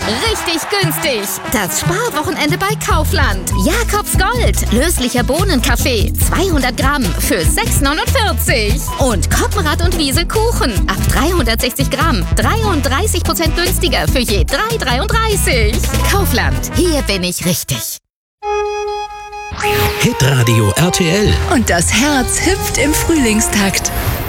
Richtig günstig. Das Sparwochenende bei Kaufland. Jakobs Gold. Löslicher Bohnenkaffee. 200 Gramm für 6,49. Und Koppenrad und Wiese Kuchen. Ab 360 Gramm. 33% günstiger für je 3,33. Kaufland. Hier bin ich richtig. Hitradio RTL. Und das Herz hüpft im Frühlingstakt.